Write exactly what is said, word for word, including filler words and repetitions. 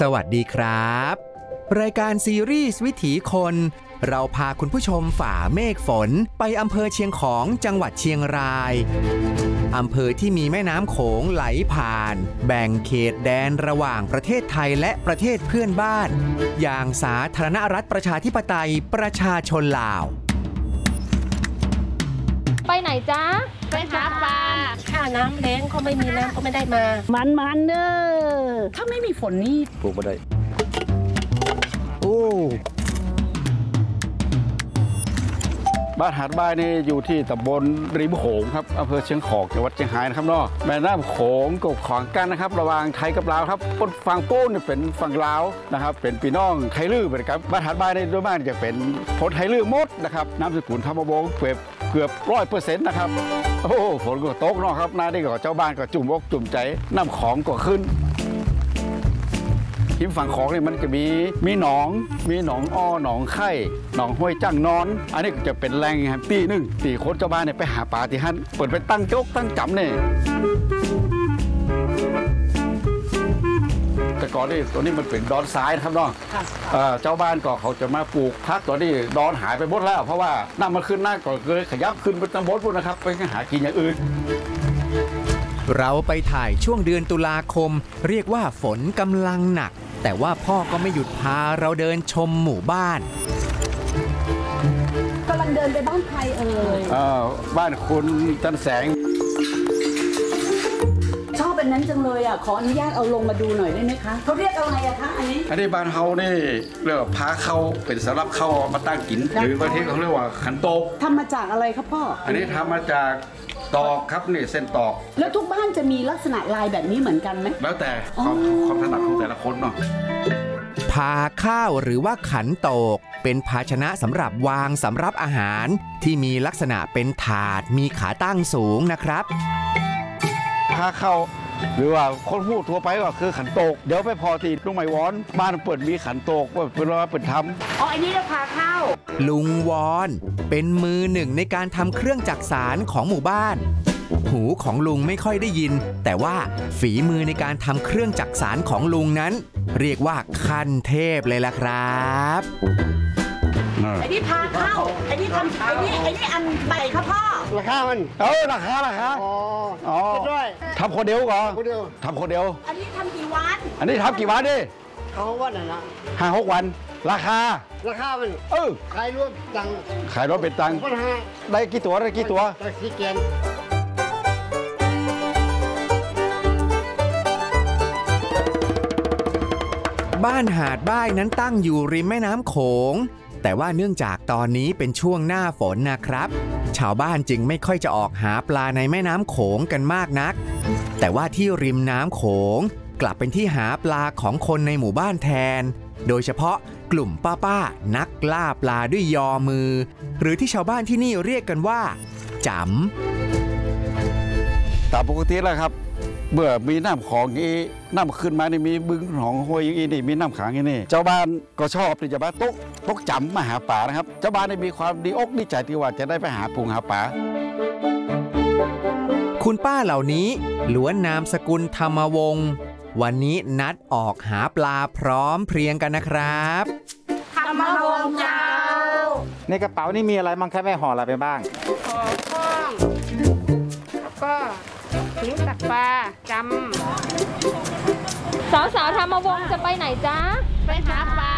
สวัสดีครับรายการซีรีส์วิถีคนเราพาคุณผู้ชมฝ่าเมฆฝนไปอำเภอเชียงของจังหวัดเชียงรายอำเภอที่มีแม่น้ำโขงไหลผ่านแบ่งเขตแดนระหว่างประเทศไทยและประเทศเพื่อนบ้านอย่างสาธารณรัฐประชาธิปไตยประชาชนลาวไปไหนจ๊ะไปหาปลาถ้าน้ำแล้งก็ไม่มีน้ำก็ไม่ได้มามันมันเด้อถ้าไม่มีฝนนี่ปลูกไม่ได้โอ้บ้านหาดบ้านนี่อยู่ที่ตำบลริมโขงครับอำเภอเชียงของจังหวัดเชียงรายนะครับเนาะแม่น้ำโขงกบขวางกันนะครับระหว่างไทยกับลาวครับฝั่งโป้นเป็นฝั่งลาวนะครับเป็นพี่น้องไทยลื้อเป็นครับบ้านหาดบ้านนี่โดยมากจะเป็นคนไทยลื้อหมดนะครับน้ำสกุลธรรมวงศ์เกือบเกือบร้อยเปอร์เซ็นต์นะครับโอ้ฝนก็ตกเนาะครับนาได้ก็เจ้าบ้านก็จุ่มอกจุ่มใจน้ำของก็ขึ้นที่ฝั่งของเนี่ยมันจะมีมีหนองมีหนองอ้อหนองไข่หนองห้วยจ้างนอนอันนี้จะเป็นแรงครับตีหนึ่งตีโคตรเจ้าบ้านเนี่ยไปหาปลาที่ฮั่นเปิดไปตั้งโจ๊กตั้งจำเนี่ยแต่ก่อนนี่ตัวนี้มันเป็นดอนทรายนะครับเนาะเจ้าบ้านก็เขาจะมาปลูกพักตัวนี้ดอนหายไปหมดแล้วเพราะว่าน้ำมันขึ้นหน้าก็เลยขยับขึ้นไปตำบลพวกนะครับไปหากินอย่างอื่นเราไปถ่ายช่วงเดือนตุลาคมเรียกว่าฝนกำลังหนักแต่ว่าพ่อก็ไม่หยุดพาเราเดินชมหมู่บ้านกำลังเดินไปบ้านใครเอ่ยบ้านคุณจันแสงชอบเป็นนั้นจังเลยอ่ะขออนุญาตเอาลงมาดูหน่อยได้ไหมคะเขาเรียกอะไรอะคะอันนี้อันนี้บ้านเฮานี่เรียกว่าพาเข้าเป็นสำหรับเข้ามาตั้งกินหรือบางทีเขาเรียกว่าขันโตกทำมาจากอะไรครับพ่ออันนี้ทำมาจากตอกครับนี่เส้นตอกแล้วทุกบ้านจะมีลักษณะลายแบบนี้เหมือนกันไหมแล้วแต่ความความถนัดของแต่ละคนเนาะพาข้าวหรือว่าขันโตกเป็นภาชนะสำหรับวางสำรับอาหารที่มีลักษณะเป็นถาดมีขาตั้งสูงนะครับพาเข้าหรือว่าคนพูดทั่วไปก็คือขันโตกเดี๋ยวไปพอที่ลุงไม่วอนบ้านเปิดมีขันโตกว่าเป็นว่าเปิดทำอ๋ออันนี้เราพาเข้าลุงวอนเป็นมือหนึ่งในการทำเครื่องจักสานของหมู่บ้านหูของลุงไม่ค่อยได้ยินแต่ว่าฝีมือในการทำเครื่องจักสานของลุงนั้นเรียกว่าขั้นเทพเลยล่ะครับไอ้นี่พาเข้าไอ้นี่ทำไอ้นี่ไอ้นี่อันใบครับพ่อราคามันเออราคาราคาอ๋ออ๋อด้วยทำคนเดียวก่อนคนเดียวทำคนเดียวอันนี้ทำกี่วันอันนี้ทำกี่วันดิเขาวันน่ะนะห้าหกวันราคาราคามันเออขายรวมตังขายรถเป็นตังได้กี่ตัวได้กี่ตัวได้กี่เกนบ้านหาดบ้ายนั้นตั้งอยู่ริมแม่น้ำโขงแต่ว่าเนื่องจากตอนนี้เป็นช่วงหน้าฝนนะครับชาวบ้านจึงไม่ค่อยจะออกหาปลาในแม่น้ำโขงกันมากนักแต่ว่าที่ริมน้ำโขงกลับเป็นที่หาปลาของคนในหมู่บ้านแทนโดยเฉพาะกลุ่มป้าๆนักล่าปลาด้วยยอมือหรือที่ชาวบ้านที่นี่เรียกกันว่าจ๋ำตามปกติแล้วครับเมื่อมีน้ำของอีน้ำขึ้นมานี่มีบึงหนองห้วยอีนี่มีน้ำขังอีนี่เจ้าบ้านก็ชอบที่จะมาตกตกจำมาหาปลานะครับเจ้าบ้านนี่มีความดีอกดีใจที่ว่าจะได้ไปหาปูหาปลาคุณป้าเหล่านี้ล้วนนามสกุลธรรมวงศ์วันนี้นัดออกหาปลาพร้อมเพรียงกันนะครับธรรมวงศ์เจ้าในกระเป๋านี่มีอะไรบ้างครับแม่ห่ออะไรไปบ้างห่อข้องแล้วก็ถุงตักปลาจำสาวสาวธรรมวงศ์จะไปไหนจ๊ะไปหาปลา